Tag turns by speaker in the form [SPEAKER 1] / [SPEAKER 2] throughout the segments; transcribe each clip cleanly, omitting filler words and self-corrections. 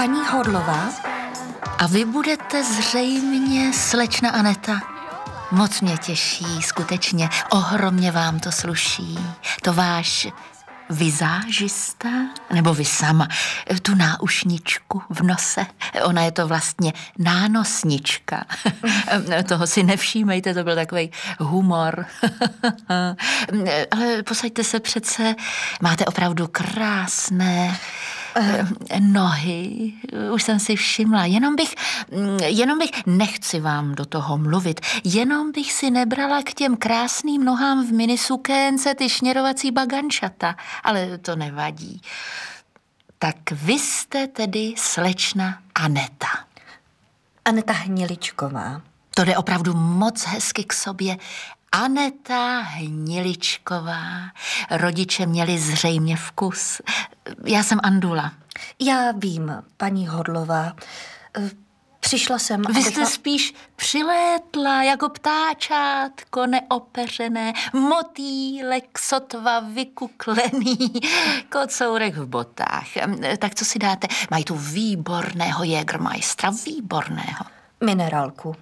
[SPEAKER 1] Paní Hodlová?
[SPEAKER 2] A vy budete zřejmě slečna Aneta. Moc mě těší, skutečně. Ohromně vám to sluší. To váš vizážista, nebo vy sama, tu náušničku v nose. Ona je to vlastně nánosnička. Toho si nevšímejte, to byl takovej humor. Ale posaďte se přece, máte opravdu krásné nohy, už jsem si všimla, jenom bych, nechci vám do toho mluvit, jenom bych si nebrala k těm krásným nohám v minisukénce ty šněrovací bagančata, ale to nevadí. Tak vy jste tedy slečna Aneta.
[SPEAKER 1] Aneta Hniličková.
[SPEAKER 2] To jde opravdu moc hezky k sobě. Aneta Hniličková. Rodiče měli zřejmě vkus. Já jsem Andula.
[SPEAKER 1] Já vím, paní Hodlová. Přišla jsem...
[SPEAKER 2] Vy jste spíš přilétla jako ptáčátko neopeřené, motýlek sotva vykuklený, kocourek v botách. Tak co si dáte? Mají tu výborného Jägermeistera, výborného.
[SPEAKER 1] Minerálku.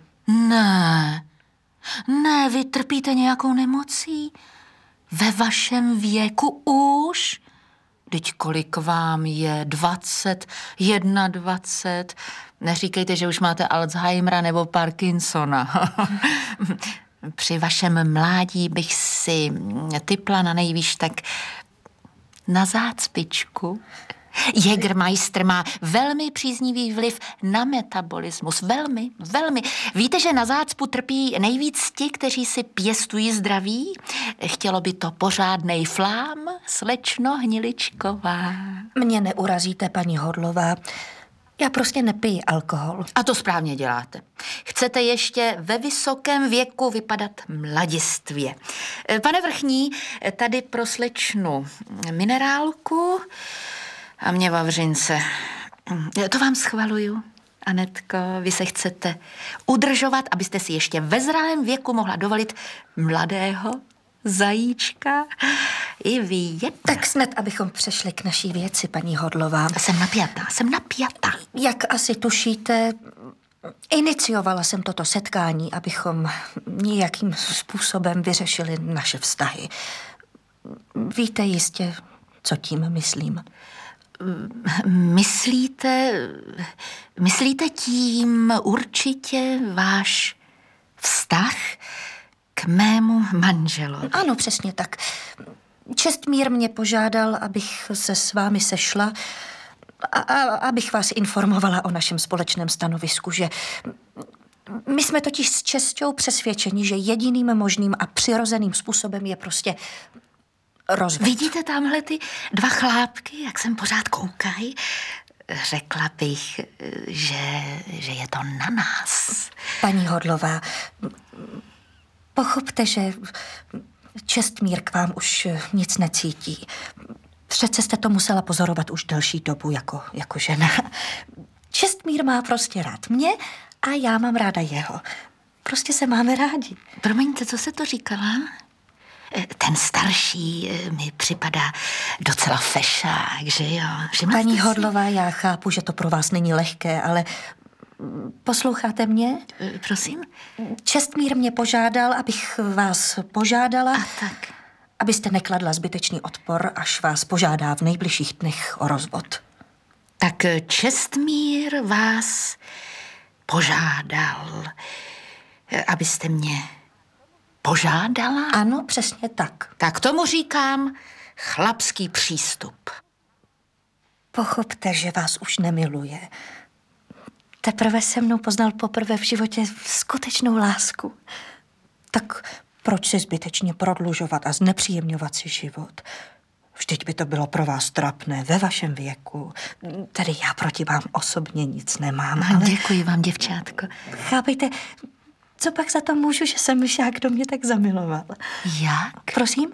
[SPEAKER 2] Ne, vy trpíte nějakou nemocí? Ve vašem věku už? Vždyť kolik vám je? 20, 21? Neříkejte, že už máte Alzheimera nebo Parkinsona. Při vašem mládí bych si typla na nejvýš tak na zácpičku. Jägermeister má velmi příznivý vliv na metabolismus. Velmi. Víte, že na zácpu trpí nejvíc ti, kteří si pěstují zdraví? Chtělo by to pořádnej flám, slečno Hniličková.
[SPEAKER 1] Mě neurazíte, paní Hodlová. Já prostě nepiju alkohol.
[SPEAKER 2] A to správně děláte. Chcete ještě ve vysokém věku vypadat mladistvě. Pane Vrchní, tady pro slečnu minerálku a mě vavřince. To vám schvaluju, Anetko. Vy se chcete udržovat, abyste si ještě ve zralém věku mohla dovolit mladého zajíčka. I vy jedna.
[SPEAKER 1] Tak snad, abychom přešli k naší věci, paní Hodlová.
[SPEAKER 2] Jsem napjatá.
[SPEAKER 1] Jak asi tušíte, iniciovala jsem toto setkání, abychom nějakým způsobem vyřešili naše vztahy. Víte jistě, co tím myslím.
[SPEAKER 2] Myslíte tím určitě váš vztah k mému manželovi?
[SPEAKER 1] Ano, přesně tak. Čestmír mě požádal, abych se s vámi sešla a abych vás informovala o našem společném stanovisku, že my jsme totiž s Česťou přesvědčeni, že jediným možným a přirozeným způsobem je prostě rozvod.
[SPEAKER 2] Vidíte tamhle ty dva chlápky, jak jsem pořád koukají? Řekla bych, že je to na nás.
[SPEAKER 1] Paní Hodlová, pochopte, že Čestmír k vám už nic necítí. Přece jste to musela pozorovat už delší dobu jako žena. Čestmír má prostě rád mě a já mám ráda jeho. Prostě se máme rádi.
[SPEAKER 2] Promiňte, co se to říkala? Ten starší mi připadá docela fešák, že jo?
[SPEAKER 1] Paní Hodlová, já chápu, že to pro vás není lehké, ale posloucháte mě?
[SPEAKER 2] Prosím?
[SPEAKER 1] Čestmír mě požádal, abych vás požádala,
[SPEAKER 2] a tak.
[SPEAKER 1] Abyste nekladla zbytečný odpor, až vás požádá v nejbližších dnech o rozvod.
[SPEAKER 2] Tak Čestmír vás požádal, abyste mě požádala?
[SPEAKER 1] Ano, přesně tak.
[SPEAKER 2] Tak tomu říkám chlapský přístup.
[SPEAKER 1] Pochopte, že vás už nemiluje. Teprve se mnou poznal poprvé v životě skutečnou lásku. Tak proč si zbytečně prodlužovat a znepříjemňovat si život? Vždyť by to bylo pro vás trapné ve vašem věku. Tedy já proti vám osobně nic nemám. Ale...
[SPEAKER 2] Děkuji vám, děvčátko.
[SPEAKER 1] Chápejte, co pak za to můžu, že se myšák do mě tak zamiloval?
[SPEAKER 2] Jak?
[SPEAKER 1] Prosím?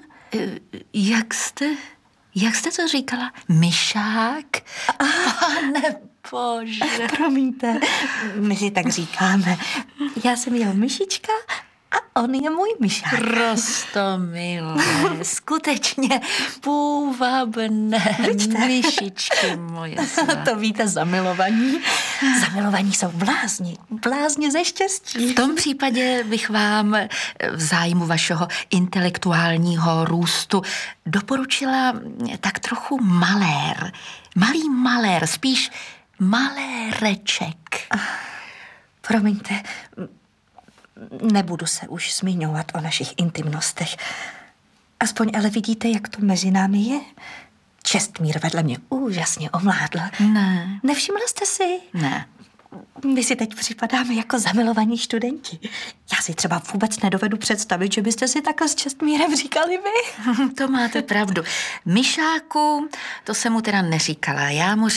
[SPEAKER 2] Jak jste to říkala? Myšák? Pane bože.
[SPEAKER 1] Promiňte, my si tak říkáme. Já jsem jeho myšička A on je můj myšák.
[SPEAKER 2] Rostomilé, skutečně půvabné myšičky moje.
[SPEAKER 1] To víte, zamilovaní. Zamilovaní jsou blázni. Blázni ze štěstí.
[SPEAKER 2] V tom případě bych vám v zájmu vašeho intelektuálního růstu doporučila tak trochu malér. Malý malér, spíš maléreček.
[SPEAKER 1] Promiňte, nebudu se už zmiňovat o našich intimnostech. Aspoň ale vidíte, jak to mezi námi je. Čestmír vedle mě úžasně omládl.
[SPEAKER 2] Ne.
[SPEAKER 1] Nevšimla jste si?
[SPEAKER 2] Ne.
[SPEAKER 1] My si teď připadáme jako zamilovaní studenti. Já si třeba vůbec nedovedu představit, že byste si takhle s Čestmírem říkali vy.
[SPEAKER 2] To máte pravdu. Myšáku, to jsem mu teda neříkala. Já mu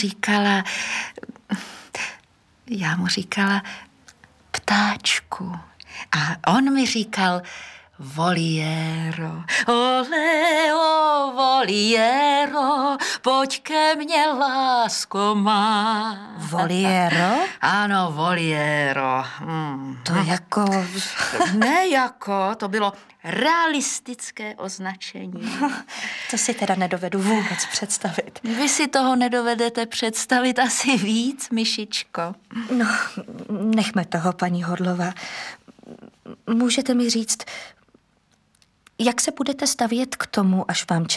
[SPEAKER 2] říkala ptáčku. A on mi říkal voliéro. Ole, o voliéro, pojď ke mně, lásko má.
[SPEAKER 1] Voliéro?
[SPEAKER 2] Ano, voliéro.
[SPEAKER 1] To jako...
[SPEAKER 2] Ne jako, to bylo realistické označení.
[SPEAKER 1] To si teda nedovedu vůbec představit.
[SPEAKER 2] Vy si toho nedovedete představit asi víc, myšičko.
[SPEAKER 1] No, nechme toho, paní Hodlová. Můžete mi říct, jak se budete stavět k tomu,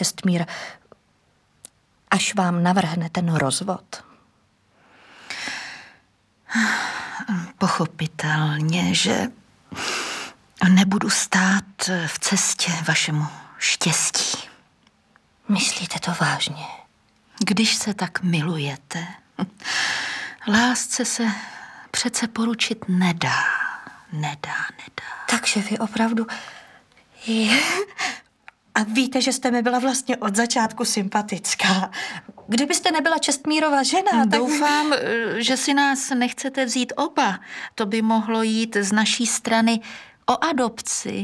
[SPEAKER 1] až vám navrhne ten rozvod?
[SPEAKER 2] Pochopitelně, že nebudu stát v cestě vašemu štěstí.
[SPEAKER 1] Myslíte to vážně?
[SPEAKER 2] Když se tak milujete, lásce se přece poručit nedá.
[SPEAKER 1] Takže vy opravdu... A víte, že jste mi byla vlastně od začátku sympatická. Kdybyste nebyla Čestmírova žena, tak...
[SPEAKER 2] Doufám, že si nás nechcete vzít oba. To by mohlo jít z naší strany o adopci.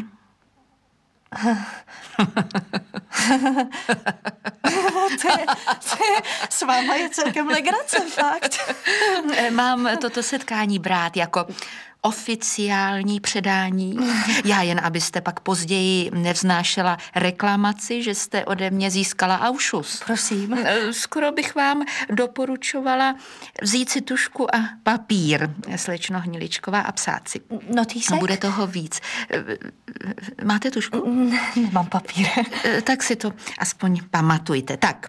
[SPEAKER 1] S váma je celkem legrace, fakt.
[SPEAKER 2] Mám toto setkání brát jako oficiální předání. Já jen, abyste pak později nevznášela reklamaci, že jste ode mě získala aušus.
[SPEAKER 1] Prosím.
[SPEAKER 2] Skoro bych vám doporučovala vzít si tužku a papír, slečno Hniličková, a psát si.
[SPEAKER 1] Notýsek?
[SPEAKER 2] Bude toho víc. Máte tužku?
[SPEAKER 1] Nemám papír.
[SPEAKER 2] Tak si to aspoň pamatujte. Tak.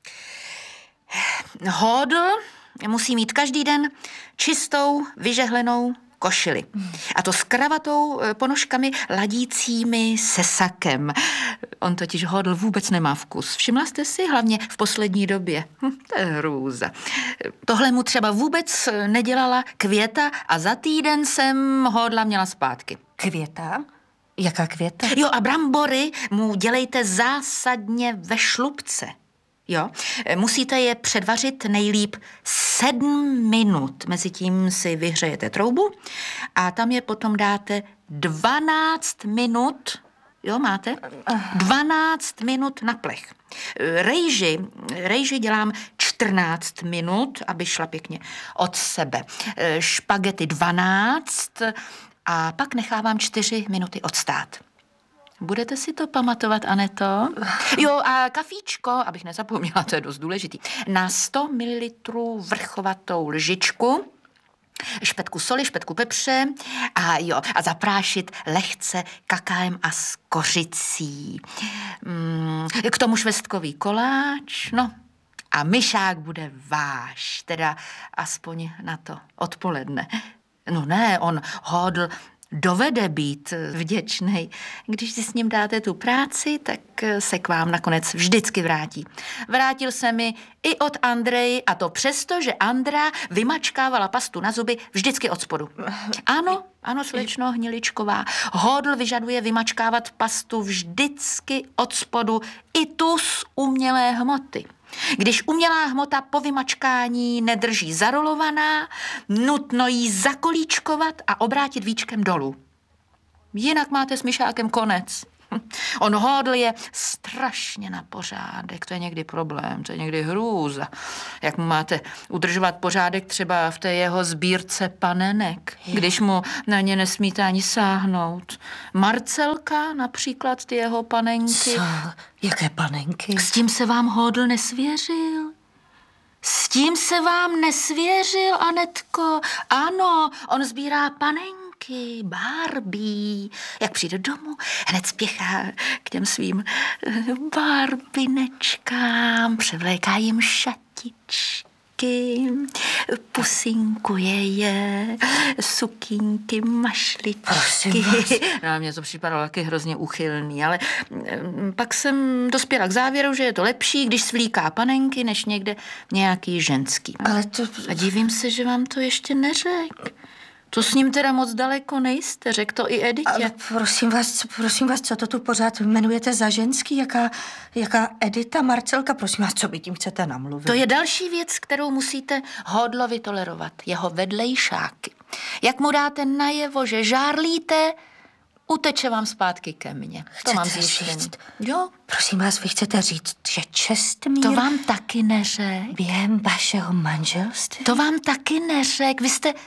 [SPEAKER 2] Hodl musí mít každý den čistou, vyžehlenou košili. A to s kravatou, ponožkami ladícími se sakem. On totiž Hodl vůbec nemá vkus. Všimla jste si, hlavně v poslední době. To je hrůza. Tohle mu třeba vůbec nedělala Květa a za týden jsem Hodla měla zpátky.
[SPEAKER 1] Květa? Jaká Květa?
[SPEAKER 2] Jo, a brambory mu dělejte zásadně ve šlubce. Jo, musíte je předvařit nejlíp 7 minut. Mezitím si vyhřejete troubu a tam je potom dáte 12 minut. Jo, máte? 12 minut na plech. Rejži dělám 14 minut, aby šla pěkně od sebe. Špagety 12 a pak nechávám 4 minuty odstát. Budete si to pamatovat, Aneto? Jo, a kafíčko, abych nezapomněla, to je dost důležitý. Na 100 ml vrchovatou lžičku, špetku soli, špetku pepře a zaprášit lehce kakáem a s kořicí. K tomu švestkový koláč, no. A myšák bude váš, teda aspoň na to odpoledne. No ne, on Hodl dovede být vděčnej. Když si s ním dáte tu práci, tak se k vám nakonec vždycky vrátí. Vrátil se mi i od Andreji, a to přesto, že Andra vymačkávala pastu na zuby vždycky od spodu. Ano, slečno Hniličková. Hodl vyžaduje vymačkávat pastu vždycky od spodu, i tu z umělé hmoty. Když umělá hmota po vymačkání nedrží zarolovaná, nutno jí zakolíčkovat a obrátit víčkem dolů. Jinak máte s myšákem konec. On hodl je strašně na pořádek. To je někdy problém, to je někdy hrůza. Jak mu máte udržovat pořádek třeba v té jeho sbírce panenek, když mu na ně nesmíte ani sáhnout. Marcelka například, ty jeho panenky.
[SPEAKER 1] Co? Jaké panenky?
[SPEAKER 2] S tím se vám hodl nesvěřil? S tím se vám nesvěřil, Anetko? Ano, on sbírá panenky. Barbie. Jak přijde domů, hned spěchá k těm svým barbinečkám, převléká jim šatičky, pusinkuje je, sukínky, mašličky. No, mně to připadalo taky hrozně uchylný, ale pak jsem dospěla k závěru, že je to lepší, když svlíká panenky, než někde nějaký ženský.
[SPEAKER 1] Ale to...
[SPEAKER 2] A divím se, že vám to ještě neřekl. To s ním teda moc daleko nejste, řek to i Editě.
[SPEAKER 1] Ale prosím vás, co to tu pořád jmenujete za ženský? Jaká Edita, Marcelka? Prosím vás, co by tím chcete namluvit?
[SPEAKER 2] To je další věc, kterou musíte hodlovi tolerovat. Jeho vedlejšáky. Jak mu dáte najevo, že žárlíte, uteče vám zpátky ke mně. To mám zjištění. Jo?
[SPEAKER 1] Prosím vás, vy chcete říct, že Čestmír...
[SPEAKER 2] To vám taky neřek.
[SPEAKER 1] Během vašeho manželství?
[SPEAKER 2] To vám taky neřek.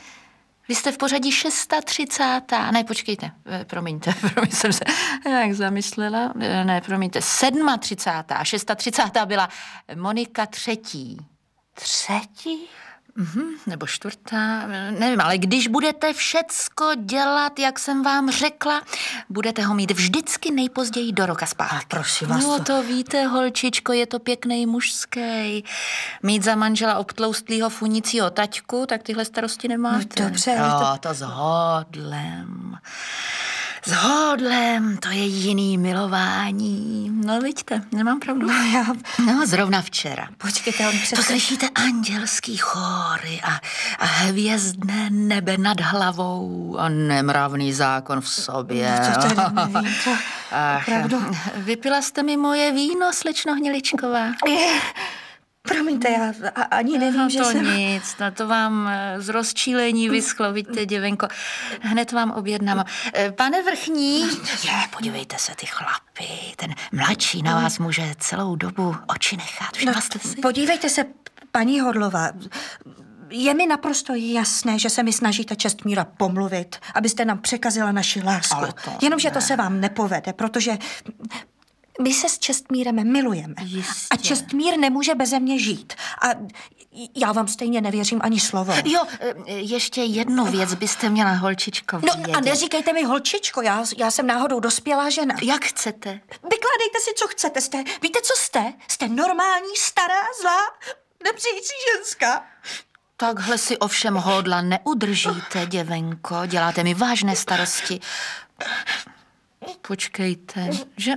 [SPEAKER 2] Vy jste v pořadí 630. Ne, počkejte, promiňte, jsem se jak zamyslela. Ne, promiňte, 37. 630. byla Monika třetí.
[SPEAKER 1] Třetí?
[SPEAKER 2] Nebo čtvrtá, nevím, ale když budete všecko dělat, jak jsem vám řekla, budete ho mít vždycky nejpozději do roka zpátky.
[SPEAKER 1] A prosím vás,
[SPEAKER 2] No to víte, holčičko, je to pěknej mužský. Mít za manžela obtloustlýho funícího taťku, tak tyhle starosti nemáte.
[SPEAKER 1] No dobře,
[SPEAKER 2] ale to s hodlem. S hodlem, to je jiný milování. No vidíte, nemám pravdu. No, zrovna včera.
[SPEAKER 1] Počkejte, on přece...
[SPEAKER 2] To slyšíte andělský chóry a hvězdné nebe nad hlavou a nemravný zákon v sobě.
[SPEAKER 1] No, to nevím, to opravdu.
[SPEAKER 2] Vypila jste mi moje víno, slečno Hniličková?
[SPEAKER 1] Promiňte, já ani nevím, že
[SPEAKER 2] to
[SPEAKER 1] jsem...
[SPEAKER 2] nic, no to vám z rozčílení vyschlo, vidíte, děvenko. Hned vám objednám. Pane Vrchní, podívejte se, ty chlapy, ten mladší na vás může celou dobu oči nechat. Všimla jste si?
[SPEAKER 1] Podívejte se, paní Hodlová, je mi naprosto jasné, že se mi snažíte Čestmíra pomluvit, abyste nám překazila naši lásku. Jenomže to se vám nepovede, protože... My se s Čestmírem milujeme.
[SPEAKER 2] Jistě.
[SPEAKER 1] A Čestmír nemůže beze mě žít. A já vám stejně nevěřím ani slovo.
[SPEAKER 2] Jo, ještě jednu věc byste měla, holčičko, vědět.
[SPEAKER 1] No a neříkejte mi holčičko, já jsem náhodou dospělá žena.
[SPEAKER 2] Jak chcete?
[SPEAKER 1] Vykládejte si, co chcete. Víte, co jste? Jste normální, stará, zlá, nepřející ženská.
[SPEAKER 2] Takhle si ovšem hodla neudržíte, děvenko. Děláte mi vážné starosti. Počkejte, že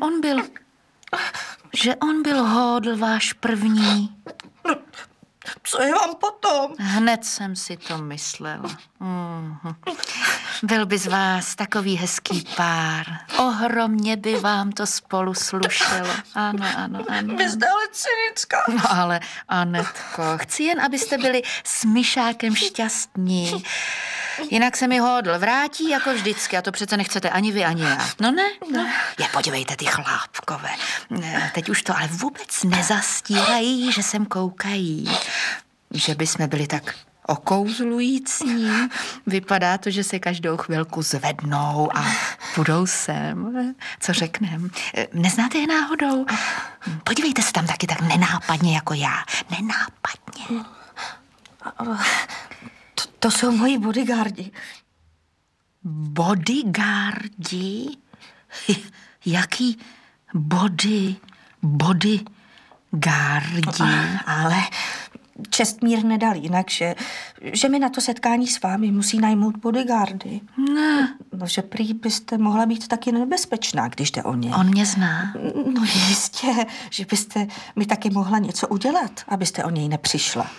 [SPEAKER 2] on byl hodl váš první.
[SPEAKER 1] No, co je vám potom?
[SPEAKER 2] Hned jsem si to myslela. Byl by z vás takový hezký pár. Ohromně by vám to spolu slušelo. Ano.
[SPEAKER 1] Vy jste ale cynická.
[SPEAKER 2] No ale, Anetko, chci jen, abyste byli s myšákem šťastní. Jinak se mi hodl vrátí jako vždycky a to přece nechcete ani vy, ani já. No ne? Je, podívejte, ty chlápkové. Teď už to ale vůbec nezastírají, že sem koukají. Že by jsme byli tak okouzlující. Vypadá to, že se každou chvilku zvednou a půjdou sem. Co řeknem? Neznáte je náhodou? Podívejte se tam taky tak nenápadně jako já. Nenápadně.
[SPEAKER 1] To jsou moji bodyguardi.
[SPEAKER 2] Bodyguardi? Jaký bodyguardi?
[SPEAKER 1] Ale Čestmír nedal jinak, že mi na to setkání s vámi musí najmout bodyguardy.
[SPEAKER 2] Ne.
[SPEAKER 1] No, že prý byste mohla být taky nebezpečná, když jde o ně.
[SPEAKER 2] On mě zná.
[SPEAKER 1] No jistě, že byste mi taky mohla něco udělat, abyste o něj nepřišla.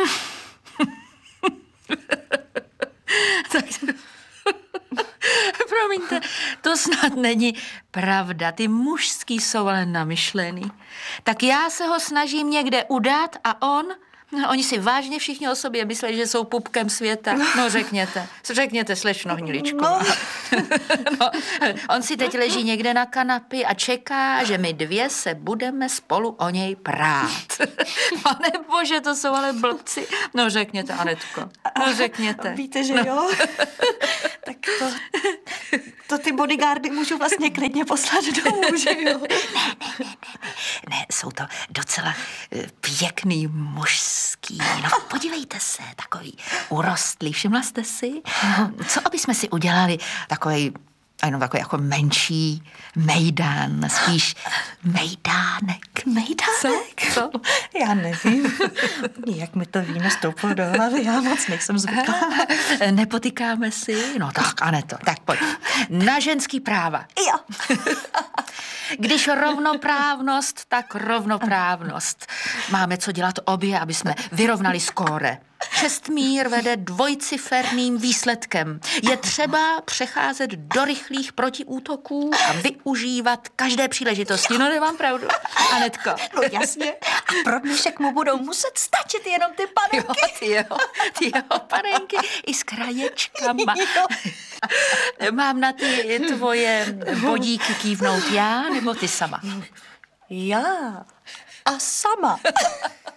[SPEAKER 2] Promiňte, to snad není pravda. Ty mužský jsou ale namyšlený. Tak já se ho snažím někde udat a on No, oni si vážně všichni o sobě myslí, že jsou pupkem světa. No řekněte, slečno Hniličková. No, on si teď leží někde na kanapě a čeká, že my dvě se budeme spolu o něj prát. Pane bože, to jsou ale blbci. No řekněte, Anetko, no řekněte.
[SPEAKER 1] Víte, že jo? Tak to ty bodyguardy můžu vlastně klidně poslat domů, že jo?
[SPEAKER 2] Ne, jsou to docela pěkný mužský. No podívejte se, takový urostlý. Všimla jste si? Co aby jsme si udělali takový jako menší mejdán, spíš mejdánek.
[SPEAKER 1] Mejdánek?
[SPEAKER 2] Co?
[SPEAKER 1] Já nevím. Jak mi to víno stouplo do hlavy, já moc nejsem zvyklá.
[SPEAKER 2] Nepotykáme si? No tak, Aneto, tak pojď. Na ženský práva.
[SPEAKER 1] Jo.
[SPEAKER 2] Když rovnoprávnost, tak rovnoprávnost. Máme co dělat obě, aby jsme vyrovnali skóre. Čestmír vede dvojciferným výsledkem. Je třeba přecházet do rychlých protiútoků a využívat každé příležitosti. No nemám pravdu, Anetko.
[SPEAKER 1] No jasně. A pro dnešek mu budou muset stačit jenom ty panenky.
[SPEAKER 2] Jo, ty jeho panenky i s kraječkama. Mám na ty tvoje bodíky kývnout já, nebo ty sama?
[SPEAKER 1] Já a sama.